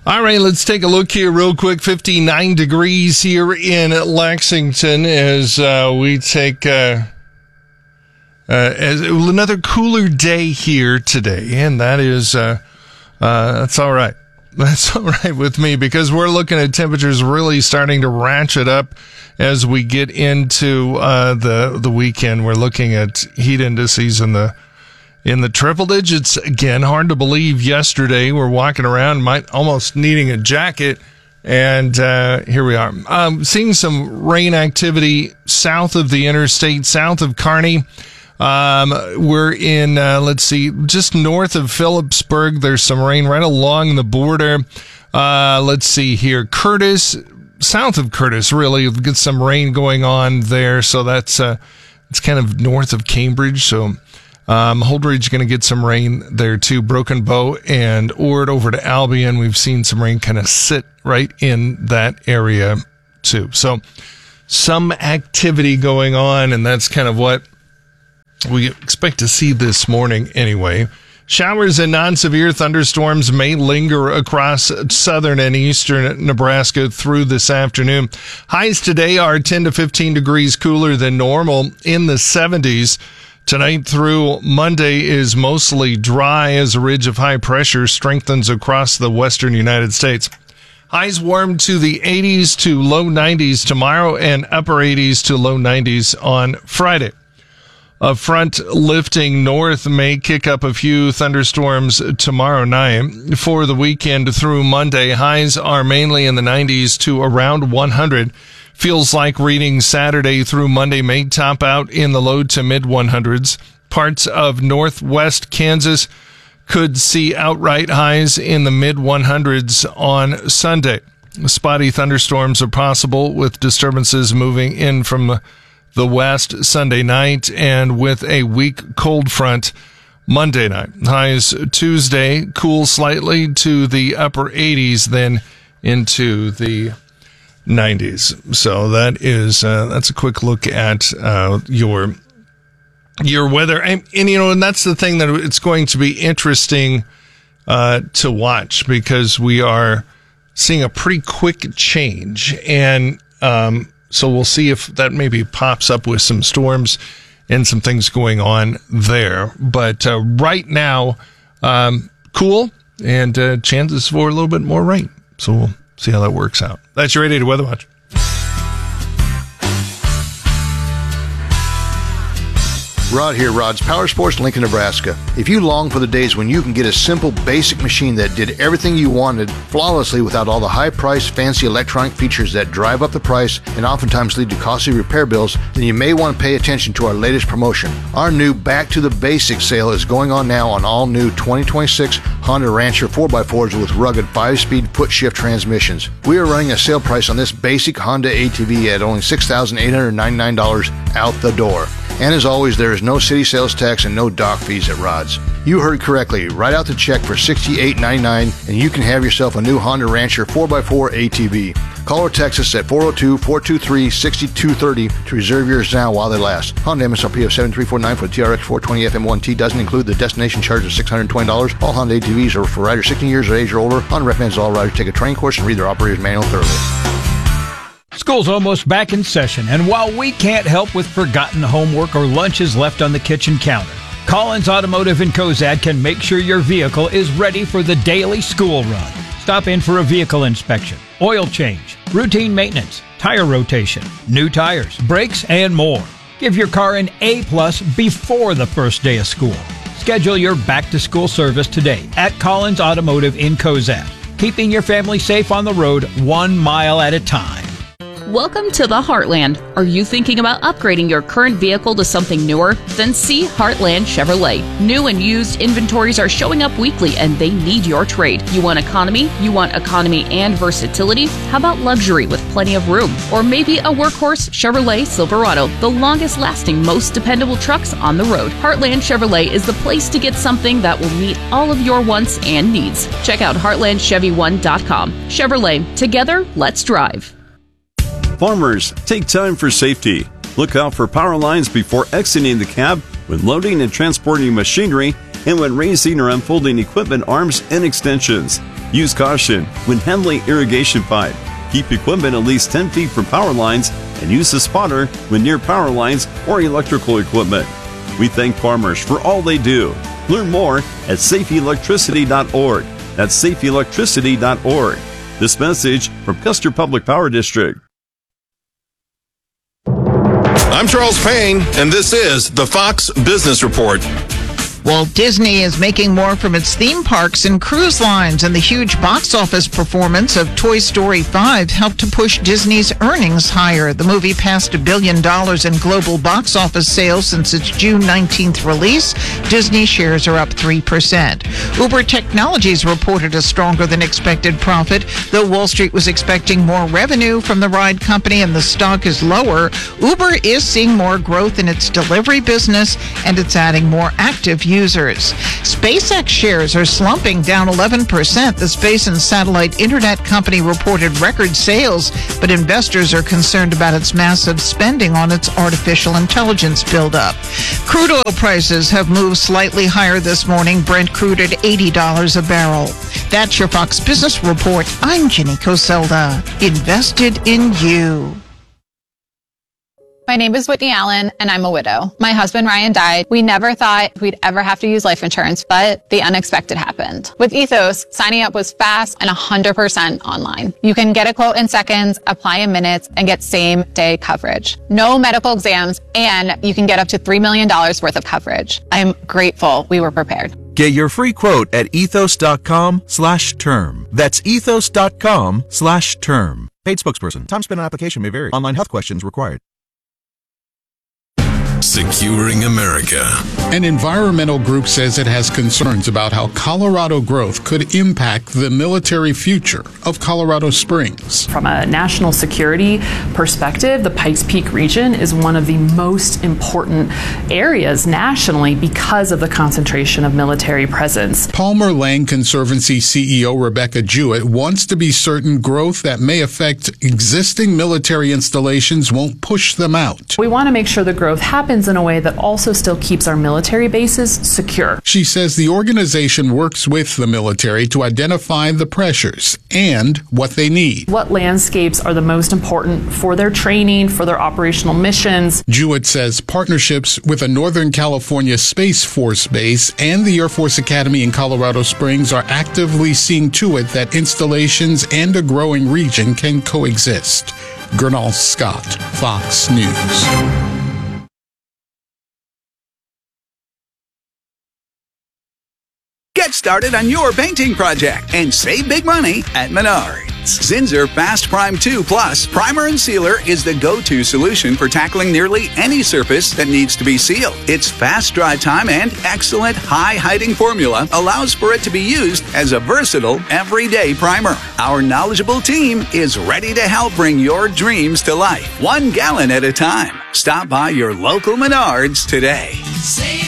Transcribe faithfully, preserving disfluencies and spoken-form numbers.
All right, let's take a look here real quick. fifty-nine degrees here in Lexington as uh, we take uh, uh, as another cooler day here today. And that is, uh, uh, that's all right. That's all right with me because we're looking at temperatures really starting to ratchet up as we get into uh, the the weekend. We're looking at heat indices in the in the triple digits again. Hard to believe. Yesterday we're walking around, might almost needing a jacket, and uh, here we are. Um, seeing some rain activity south of the interstate, south of Kearney. Um, we're in, uh, let's see, just north of Phillipsburg. There's some rain right along the border. Uh, let's see here. Curtis, south of Curtis, really, we've got some rain going on there. So that's, uh, it's kind of north of Cambridge. So, um, Holdridge going to get some rain there too. Broken Bow and Ord over to Albion. We've seen some rain kind of sit right in that area too. So some activity going on, and that's kind of what we expect to see this morning anyway. Showers and non-severe thunderstorms may linger across southern and eastern Nebraska through this afternoon. Highs today are ten to fifteen degrees cooler than normal, in the seventies. Tonight through Monday is mostly dry as a ridge of high pressure strengthens across the western United States. Highs warm to the eighties to low nineties tomorrow and upper eighties to low nineties on Friday. A front lifting north may kick up a few thunderstorms tomorrow night. For the weekend through Monday, highs are mainly in the nineties to around one hundred. Feels like reading Saturday through Monday may top out in the low to mid one hundreds. Parts of northwest Kansas could see outright highs in the mid one hundreds on Sunday. Spotty thunderstorms are possible with disturbances moving in from the west Sunday night and with a weak cold front Monday night. Highs Tuesday cool slightly to the upper eighties, then into the nineties. So that is uh, that's a quick look at uh, your your weather, and, and you know, and that's the thing that it's going to be interesting uh, to watch because we are seeing a pretty quick change, and um, so we'll see if that maybe pops up with some storms and some things going on there. But uh, right now, um, cool, and uh, chances for a little bit more rain. So we'll see how that works out. That's your eight eighty Weather Watch. Rod here, Rod's Power Sports, Lincoln, Nebraska. If you long for the days when you can get a simple, basic machine that did everything you wanted flawlessly without all the high-priced, fancy electronic features that drive up the price and oftentimes lead to costly repair bills, then you may want to pay attention to our latest promotion. Our new Back to the Basics sale is going on now on all new twenty twenty-six Honda Rancher four by fours with rugged five-speed foot-shift transmissions. We are running a sale price on this basic Honda A T V at only six thousand eight hundred ninety-nine dollars out the door. And as always, there is no city sales tax and no dock fees at Rod's. You heard correctly. Write out the check for sixty-eight ninety-nine and you can have yourself a new Honda Rancher four by four A T V. Call or text us at four oh two, four two three, six two three oh to reserve yours now while they last. Honda M S R P of seven three four nine for the T R X four twenty F M one T doesn't include the destination charge of six hundred twenty dollars. All Honda A T Vs are for riders sixteen years of age or older. Honda recommends all riders take a training course and read their operator's manual thoroughly. School's almost back in session, and while we can't help with forgotten homework or lunches left on the kitchen counter, Collins Automotive in Cozad can make sure your vehicle is ready for the daily school run. Stop in for a vehicle inspection, oil change, routine maintenance, tire rotation, new tires, brakes, and more. Give your car an A-plus before the first day of school. Schedule your back-to-school service today at Collins Automotive in Cozad, keeping your family safe on the road one mile at a time. Welcome to the Heartland. Are you thinking about upgrading your current vehicle to something newer? Then see Heartland Chevrolet. New and used inventories are showing up weekly and they need your trade. You want economy? You want economy and versatility? How about luxury with plenty of room? Or maybe a workhorse Chevrolet Silverado, the longest lasting, most dependable trucks on the road. Heartland Chevrolet is the place to get something that will meet all of your wants and needs. Check out heartland chevy one dot com. Chevrolet, together, let's drive. Farmers, take time for safety. Look out for power lines before exiting the cab, when loading and transporting machinery, and when raising or unfolding equipment arms and extensions. Use caution when handling irrigation pipe. Keep equipment at least ten feet from power lines and use a spotter when near power lines or electrical equipment. We thank farmers for all they do. Learn more at safe electricity dot org. That's safe electricity dot org. This message from Custer Public Power District. I'm Charles Payne, and this is the Fox Business Report. Walt Disney is making more from its theme parks and cruise lines, and the huge box office performance of Toy Story five helped to push Disney's earnings higher. The movie passed a billion dollars in global box office sales since its June nineteenth release. Disney shares are up three percent. Uber Technologies reported a stronger than expected profit, though Wall Street was expecting more revenue from the ride company and the stock is lower. Uber is seeing more growth in its delivery business, and it's adding more active users. Users. SpaceX shares are slumping, down eleven percent. The space and satellite internet company reported record sales, but investors are concerned about its massive spending on its artificial intelligence buildup. Crude oil prices have moved slightly higher this morning. Brent crude at eighty dollars a barrel. That's your Fox Business Report. I'm Ginny Coselda. Invested in you. My name is Whitney Allen, and I'm a widow. My husband, Ryan, died. We never thought we'd ever have to use life insurance, but the unexpected happened. With Ethos, signing up was fast and one hundred percent online. You can get a quote in seconds, apply in minutes, and get same-day coverage. No medical exams, and you can get up to three million dollars worth of coverage. I'm grateful we were prepared. Get your free quote at ethos.com slash term. That's ethos.com slash term. Paid spokesperson. Time spent on application may vary. Online health questions required. Securing America. An environmental group says it has concerns about how Colorado growth could impact the military future of Colorado Springs. From a national security perspective, the Pikes Peak region is one of the most important areas nationally because of the concentration of military presence. Palmer Lang Conservancy C E O Rebecca Jewett wants to be certain growth that may affect existing military installations won't push them out. We want to make sure the growth happens in a way that also still keeps our military bases secure. She says the organization works with the military to identify the pressures and what they need. What landscapes are the most important for their training, for their operational missions? Jewett says partnerships with a Northern California Space Force base and the Air Force Academy in Colorado Springs are actively seeing to it that installations and a growing region can coexist. Gernal Scott, Fox News. Get started on your painting project and save big money at Menards. Zinsser Fast Prime two Plus Primer and Sealer is the go-to solution for tackling nearly any surface that needs to be sealed. Its fast dry time and excellent high-hiding formula allows for it to be used as a versatile everyday primer. Our knowledgeable team is ready to help bring your dreams to life, one gallon at a time. Stop by your local Menards today.